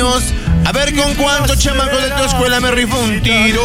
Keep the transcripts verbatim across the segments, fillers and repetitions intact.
años. A ver con cuántos chamacos de tu escuela me rifo un tiro.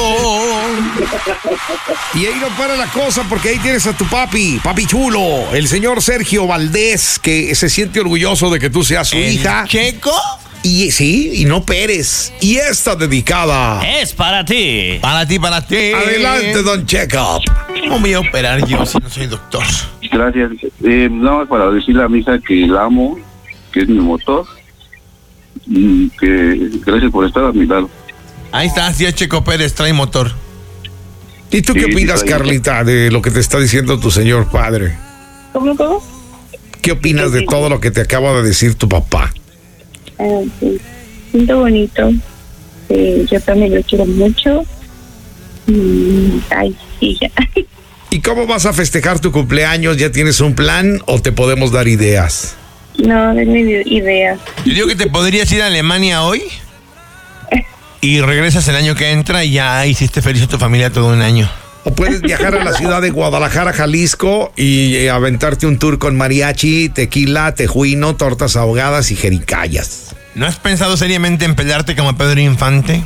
Y ahí no para la cosa, porque ahí tienes a tu papi, papi chulo, el señor Sergio Valdés, que se siente orgulloso de que tú seas su ¿El hija. Checo? Y sí, y no Pérez. Y esta dedicada Es para ti. Para ti, para ti. Adelante, don Checo. ¿Cómo me voy a operar yo si no soy doctor? Gracias. Eh, nada más para decirle a mi hija que la amo, que es mi motor, y que gracias por estar a mi lado. Ahí está, sí es Checo Pérez, trae motor. ¿Y tú qué Sí, opinas, sí, Carlita, de lo que te está diciendo tu señor padre? ¿Cómo, cómo? ¿Qué opinas de todo lo que te acaba de decir tu papá? Ah, sí. Siento bonito. Eh, yo también lo quiero mucho. Y, ay, sí, ya. ¿Y cómo vas a festejar tu cumpleaños? ¿Ya tienes un plan o te podemos dar ideas? No, denme ideas. Yo digo que te podrías ir a Alemania hoy y regresas el año que entra y ya hiciste feliz a tu familia todo un año. O puedes viajar a la ciudad de Guadalajara, Jalisco, y eh, aventarte un tour con mariachi, tequila, tejuino, tortas ahogadas y jericayas. ¿No has pensado seriamente en pelearte como Pedro Infante?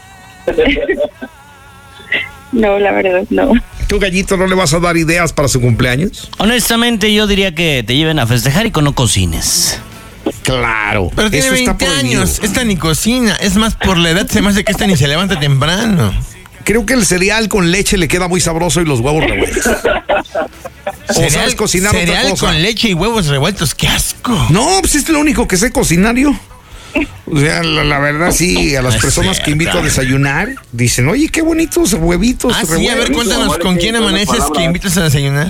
No, la verdad, no. ¿Tú, Gallito, no le vas a dar ideas para su cumpleaños? Honestamente, yo diría que te lleven a festejar y que no cocines. Claro. Pero tiene eso está veinte prohibido. años, esta ni cocina. Es más, por la edad se me hace que esta ni se levanta temprano. Creo que el cereal con leche le queda muy sabroso y los huevos revueltos. ¿O sabes cocinar otra cereal cosa? con leche y huevos revueltos, ¡qué asco! No, pues es lo único que sé cocinar yo. O sea, la, la verdad sí, a las Es personas que cierto. invito a desayunar, dicen, oye, qué bonitos huevitos Ah, sí, a ver, revueltos. cuéntanos, ¿con quién amaneces que invitas a desayunar?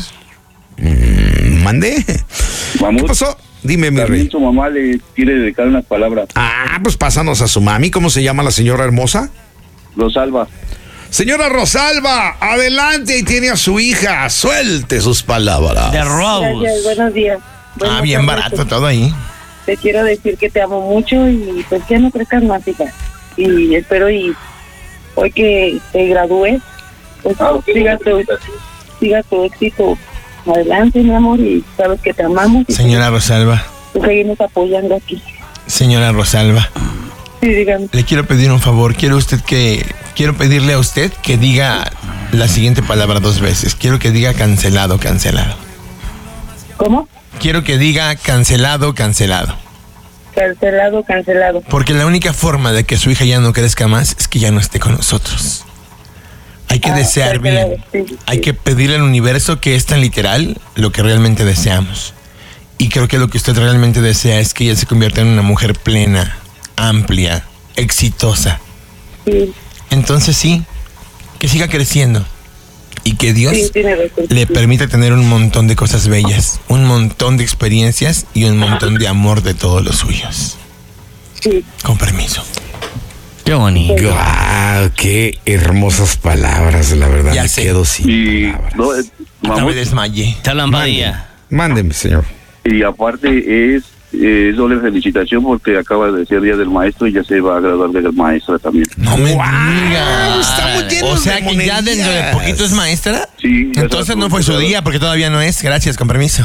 Mm, Mandé. ¿Qué Vamos. pasó? Dime, mi También rey. su mamá le quiere dedicar unas palabras. Ah, pues pásanos a su mami. ¿Cómo se llama la señora hermosa? Rosalba. Señora Rosalba, adelante, y tiene a su hija. Suelte sus palabras. De Rose. Gracias, buenos días. Buenas Ah, bien tardes. barato todo ahí. Te quiero decir que te amo mucho y pues que no crezcas más, hija. Y espero y hoy que te gradúes, pues siga tu, siga tu éxito adelante, mi amor, y sabes que te amamos y Señora Rosalba, te seguimos apoyando aquí. señora Rosalba, Sí, dígame. le quiero pedir un favor. Quiero usted que, quiero pedirle a usted que diga la siguiente palabra dos veces. Quiero que diga cancelado, cancelado. ¿Cómo? Quiero que diga cancelado, cancelado. Cancelado, cancelado. Porque la única forma de que su hija ya no crezca más es que ya no esté con nosotros. Hay que Ah, desear cancelado, bien. sí, sí. Hay que pedirle al universo que es tan literal lo que realmente deseamos. Y creo que lo que usted realmente desea es que ella se convierta en una mujer plena, amplia, exitosa. Sí, Entonces sí, que siga creciendo. Y que Dios sí, tiene razón. le permita tener un montón de cosas bellas, un montón de experiencias y un montón de amor de todos los suyos. Sí. Con permiso. Qué bonito. ¡Wow! ¡Qué hermosas palabras! La verdad, Ya me sé. quedo sin Y, palabras. no, eh, Hasta mamut, me desmayé. Te hablan Padilla. Mándeme, señor. y aparte es eh, doble felicitación porque acaba de ser Día del Maestro y ya se va a graduar de maestra también. No me ¡Guau! digas. Estamos llenos O sea de que ya monerías. dentro de poquito es maestra. Sí, ya Entonces está no fue su claro. día porque todavía no es. Gracias, con permiso.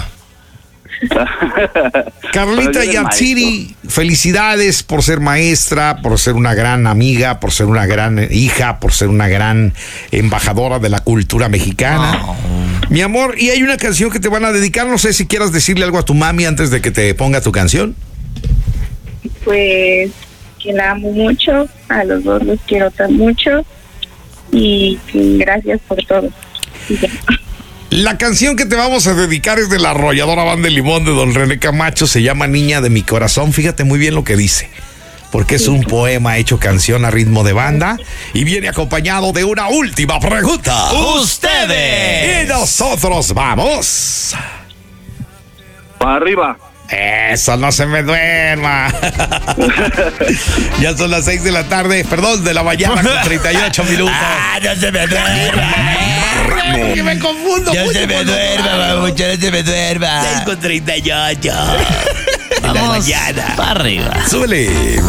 Carlita Pero yo era Yatsiri, felicidades por ser maestra, por ser una gran amiga, por ser una gran hija, por ser una gran embajadora de la cultura mexicana. Oh. Mi amor, y hay una canción que te van a dedicar, no sé si quieras decirle algo a tu mami antes de que te ponga tu canción. Pues que la amo mucho, a los dos los quiero tan mucho y que gracias por todo. Y ya. La canción que te vamos a dedicar es de la arrolladora Banda de Limón de Don René Camacho, se llama Niña de mi Corazón. Fíjate muy bien lo que dice, porque es un poema hecho canción a ritmo de banda y viene acompañado de una última pregunta. ¡Ustedes! Y nosotros vamos. Para arriba. Eso, no se me duerma. Ya son las seis de la tarde, perdón, de la mañana con treinta y ocho minutos. ¡Ah, no se me duerma! Que me confundo ¡No mucho se me con los duerma, horarios. mamucha! ¡No se me duerma! seis con treinta y ocho. Vamos para arriba. Súbele.